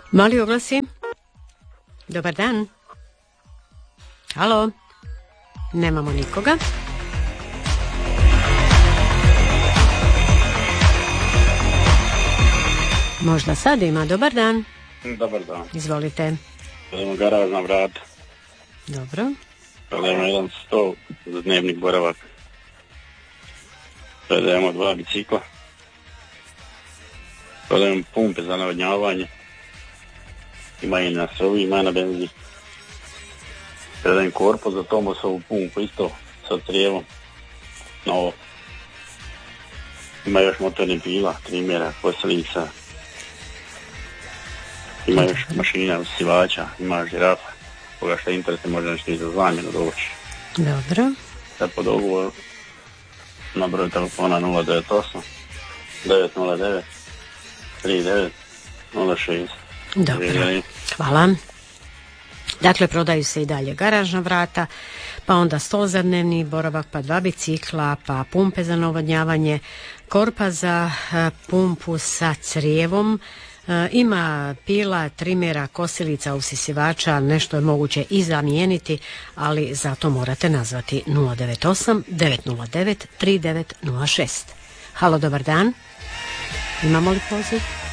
Mali oglasi. Dobar dan. Halo. Nemamo nikoga. Možda sad ima. Dobar dan. Dobar dan. Izvolite. Prodajemo garažna vrata. Dobro. Prodajemo jedan stol za dnevnik boravak. Prodajemo 2 bicikla. Prodajemo pumpe za navodnjavanje. Ima i na struji, ima i na benzin. Prodajem korpus za Tomasovu pumpu isto sa crijevom. Novo. Ima još motornih pila, trimera, kosilica. Ima još mašina, usivača, ima žirafa. Koga što interese može nešto i za zamjenu doći. Dobro. Sad po dogovoru na broj telefona 098 909 3906. Dobro. Hvala. Dakle, prodaju se i dalje garažna vrata, pa onda stol za dnevni boravak, pa 2 bicikla, pa pumpe za navodnjavanje, korpa za pumpu sa crijevom, ima pila, trimera, kosilica, usisivača, nešto je moguće i zamijeniti, ali zato morate nazvati 098 909 3906. Halo, dobar dan. Imamo li poziv?